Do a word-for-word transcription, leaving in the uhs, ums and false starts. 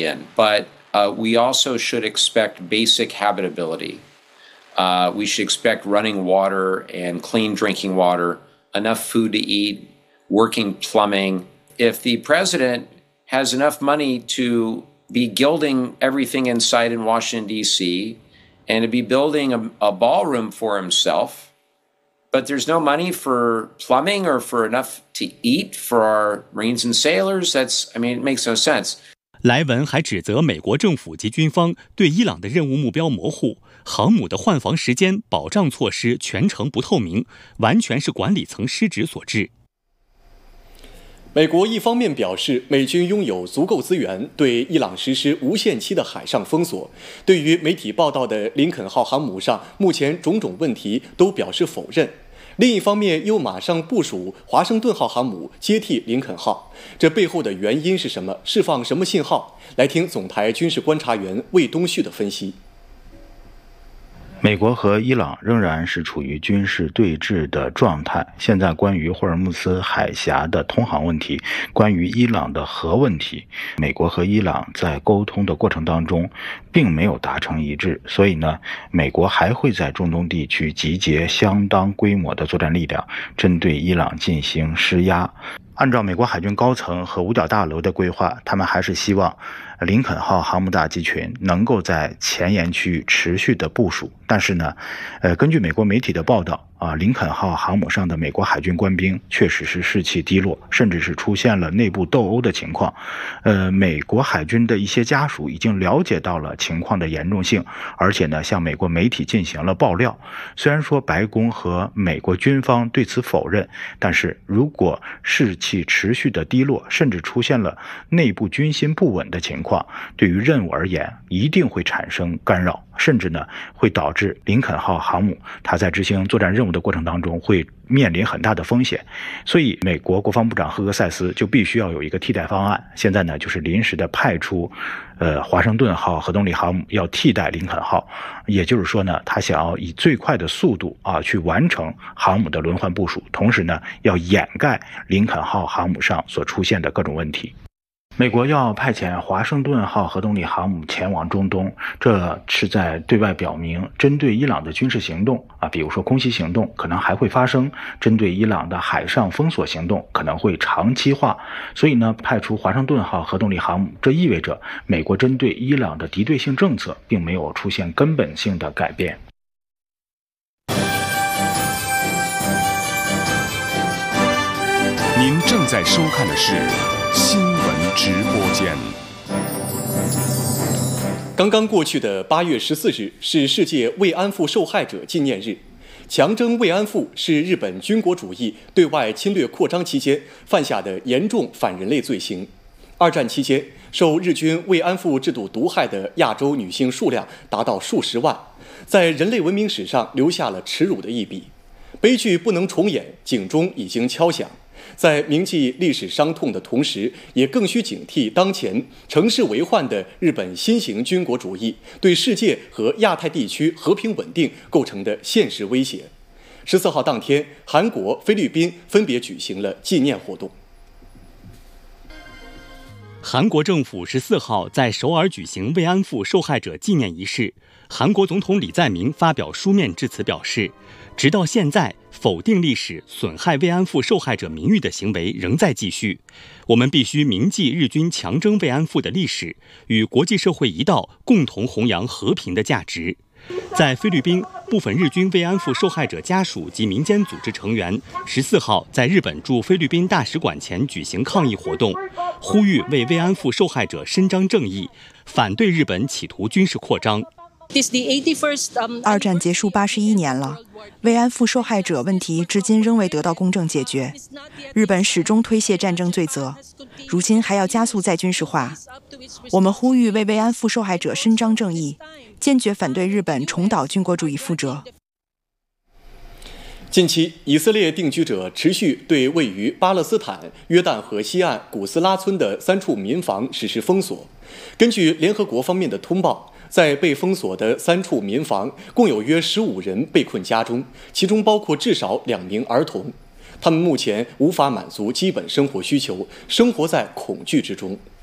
in, but uh, we also should expect basic habitability. Uh, we should expect running water and clean drinking water, enough food to eat, working plumbing. If the president has enough money to be gilding everything inside in Washington, D C, and to be building a, a ballroom for himself, but there's no money for plumbing or for enough to eat for our Marines and sailors, that's, I mean, it makes no sense. 莱文还指责美国政府及军方对伊朗的任务目标模糊，航母的换防时间、保障措施全程不透明，完全是管理层失职所致。 美国一方面表示，美军拥有足够资源对伊朗实施无限期的海上封锁，对于媒体报道的林肯号航母上目前种种问题都表示否认。另一方面又马上部署华盛顿号航母接替林肯号，这背后的原因是什么？释放什么信号？来听总台军事观察员魏东旭的分析。 美国和伊朗仍然是处于军事对峙的状态。现在关于霍尔木兹海峡的通航问题，关于伊朗的核问题，美国和伊朗在沟通的过程当中并没有达成一致，所以呢，美国还会在中东地区集结相当规模的作战力量，针对伊朗进行施压。按照美国海军高层和五角大楼的规划，他们还是希望林肯号航母打击群能够在前沿区域持续的部署。但是呢，呃，根据美国媒体的报道啊，林肯号航母上的美国海军官兵确实是士气低落，甚至是出现了内部斗殴的情况。呃，美国海军的一些家属已经了解到了情况的严重性，而且呢，向美国媒体进行了爆料。虽然说白宫和美国军方对此否认，但是如果士气持续的低落，甚至出现了内部军心不稳的情况，对于任务而言一定会产生干扰，甚至呢会导致林肯号航母它在执行作战任务的过程当中会面临很大的风险。所以美国国防部长赫格塞斯就必须要有一个替代方案，现在呢就是临时的派出呃华盛顿号核动力航母要替代林肯号，也就是说呢他想要以最快的速度啊去完成航母的轮换部署，同时呢要掩盖林肯号航母上所出现的各种问题。美国要派遣华盛顿号核动力航母前往中东，这是在对外表明针对伊朗的军事行动啊，比如说空袭行动可能还会发生，针对伊朗的海上封锁行动可能会长期化。所以呢，派出华盛顿号核动力航母，这意味着美国针对伊朗的敌对性政策并没有出现根本性的改变。 您正在收看的是新闻直播间。 刚刚过去的八月十四日是世界慰安妇受害者纪念日。强征慰安妇是日本军国主义对外侵略扩张期间犯下的严重反人类罪行。二战期间，受日军慰安妇制度毒害的亚洲女性数量达到数十万，在人类文明史上留下了耻辱的一笔。悲剧不能重演，警钟已经敲响。在铭记历史伤痛的同时，也更需警惕当前乘势为患的日本新型军国主义对世界和亚太地区和平稳定构成的现实威胁。十四号当天，韩国、菲律宾分别举行了纪念活动。 韩国政府十四号在首尔举行慰安妇受害者纪念仪式，韩国总统李在明发表书面致辞表示，直到现在，否定历史、损害慰安妇受害者名誉的行为仍在继续。我们必须铭记日军强征慰安妇的历史，与国际社会一道，共同弘扬和平的价值。在菲律宾，部分日军慰安妇受害者家属及民间组织成员十四号在日本驻菲律宾大使馆前举行抗议活动，呼吁为慰安妇受害者伸张正义，反对日本企图军事扩张。 二战结束八十一年了，慰安妇受害者问题至今仍未得到公正解决。日本始终推卸战争罪责，如今还要加速再军事化。我们呼吁为慰安妇受害者伸张正义，坚决反对日本重蹈军国主义覆辙。 近期，以色列定居者持续对位于巴勒斯坦约旦河西岸古斯拉村的三处民房实施封锁。根据联合国方面的通报，在被封锁的三处民房，共有约十五人被困家中，其中包括至少两名儿童。他们目前无法满足基本生活需求，生活在恐惧之中。